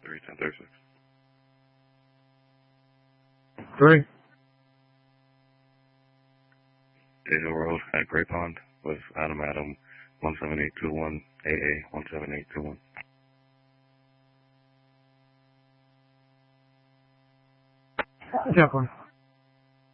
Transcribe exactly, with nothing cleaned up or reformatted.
three, ten thirty-six. Three. Deja Road at Great Pond with Adam Adam one seven eight two one, A A one seven eight two one. Jump on.